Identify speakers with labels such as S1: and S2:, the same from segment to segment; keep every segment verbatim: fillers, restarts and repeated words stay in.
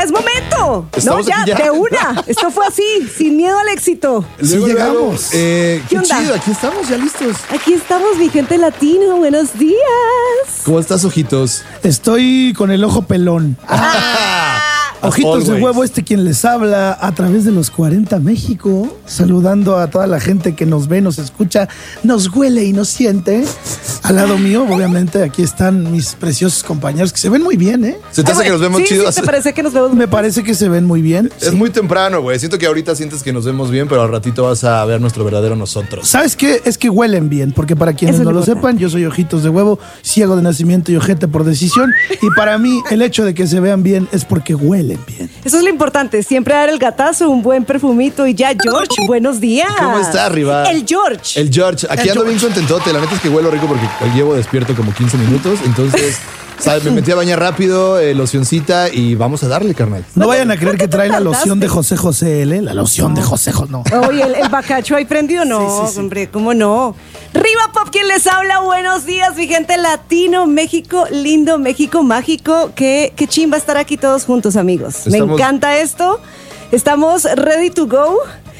S1: es momento.
S2: Estamos
S1: No, ya,
S2: aquí ya.
S1: de una. Esto fue así, sin miedo al éxito.
S2: Sí
S3: Luego,
S2: llegamos.
S3: luego,
S2: Eh,
S1: ¿Qué
S2: qué
S1: onda?
S2: chido, aquí estamos ya listos.
S1: Aquí estamos, mi gente latina. Buenos días.
S2: ¿Cómo estás, ojitos?
S3: Estoy con el ojo pelón. Ojitos de
S2: Always.
S3: huevo, este quien les habla a través de los cuarenta México, saludando a toda la gente que nos ve, nos escucha, nos huele y nos siente. Al lado mío, obviamente, aquí están mis preciosos compañeros que se ven muy bien, ¿eh?
S2: ¿Se te hace
S1: Ay,
S2: que nos vemos
S1: sí,
S2: chidos?
S1: Sí, ¿te parece que nos vemos?
S3: Me parece que se ven muy bien.
S2: Es
S3: Sí.
S2: muy temprano, güey. Siento que ahorita sientes que nos vemos bien, pero al ratito vas a ver nuestro verdadero nosotros.
S3: ¿Sabes qué? Es que huelen bien, porque para quienes
S1: Eso es
S3: no
S1: lo
S3: lo
S1: importante.
S3: sepan, yo soy ojitos de huevo, ciego de nacimiento y ojete por decisión. Y para mí, el hecho de que se vean bien es porque huelen bien.
S1: Eso es lo importante, siempre dar el gatazo, un buen perfumito y ya, George, buenos días.
S2: ¿Cómo está, Riva?
S1: El George.
S2: El George. Aquí
S3: El
S2: ando
S3: George.
S2: bien contentote. La neta es que huelo rico porque llevo despierto como quince minutos. Entonces, ¿sabes? Me metí a bañar rápido, eh, locioncita y vamos a darle, carnal.
S3: No vayan a creer
S1: ¿por qué
S3: que
S1: te
S3: trae la
S1: tardaste?
S3: loción de José José L. La loción de José José, no.
S1: Oye, el, el bacacho ahí prendido, no,
S3: Sí, sí, sí.
S1: hombre, ¿cómo no? Riva Pop, quien les habla, buenos días, mi gente latino, México, lindo, México mágico. Qué, qué chimba estar aquí todos juntos, amigos. Me
S2: Estamos-
S1: encanta esto. Estamos ready to go.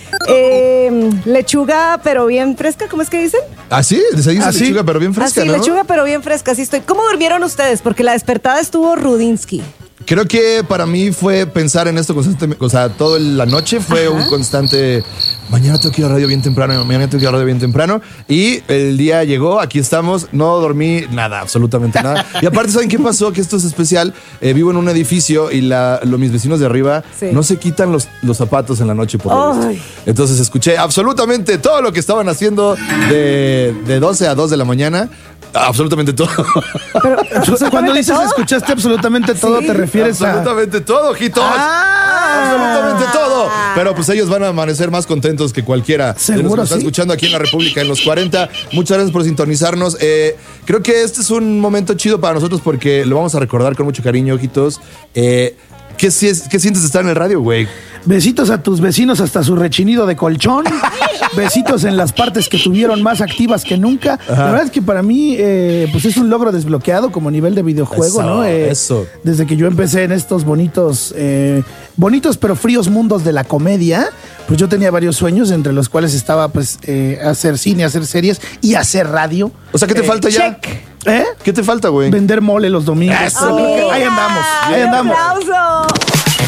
S1: Eh, lechuga, pero bien fresca, ¿cómo es que dicen?
S2: ¿Ah, sí? Se dice
S3: ¿Ah, sí?
S2: lechuga, pero bien fresca,
S1: Así,
S2: ¿no?
S1: lechuga, pero bien fresca, así estoy. ¿Cómo durmieron ustedes? Porque la despertada estuvo Rudinsky.
S2: Creo que para mí fue pensar en esto constantemente, o sea, toda la noche fue
S1: Ajá.
S2: un constante, mañana tengo que ir a radio bien temprano, mañana tengo que ir a radio bien temprano, y el día llegó, aquí estamos, no dormí nada, absolutamente nada. Y aparte, ¿saben qué pasó? Que esto es especial, eh, vivo en un edificio y la, lo- mis vecinos de arriba
S1: Sí.
S2: no se quitan los, los zapatos en la noche por lo
S1: Ay.
S2: visto. Entonces escuché absolutamente todo lo que estaban haciendo de, de doce a dos de la mañana, absolutamente todo.
S1: Pero,
S3: Entonces, cuando dices
S1: todo.
S3: escuchaste absolutamente todo,
S1: Sí.
S3: te refieres a...
S2: Absolutamente todo, ojitos.
S3: Ah.
S2: Absolutamente todo. Pero pues ellos van a amanecer más contentos que cualquiera de los que
S3: Seguro,
S2: nos está
S3: sí.
S2: escuchando aquí en la República en los cuarenta. Muchas gracias por sintonizarnos. Eh, creo que este es un momento chido para nosotros porque lo vamos a recordar con mucho cariño, ojitos. Eh, ¿qué, si- ¿Qué sientes de estar en el radio, güey?
S3: Besitos a tus vecinos hasta su rechinido de colchón. Besitos en las partes que tuvieron más activas que nunca. La verdad es que para mí, eh, pues es un logro desbloqueado como nivel de videojuego,
S2: Eso,
S3: ¿no? Eh,
S2: eso.
S3: Desde que yo empecé en estos bonitos, eh, bonitos pero fríos mundos de la comedia, pues yo tenía varios sueños, entre los cuales estaba, pues, eh, hacer cine, hacer series y hacer radio.
S2: O sea, ¿qué te
S3: Eh,
S2: falta ya?
S1: check.
S3: ¿Eh?
S2: ¿Qué te falta, güey?
S3: Vender mole los domingos.
S2: Eso.
S3: Ahí andamos, ahí
S1: ¡Un
S3: andamos.
S1: aplauso!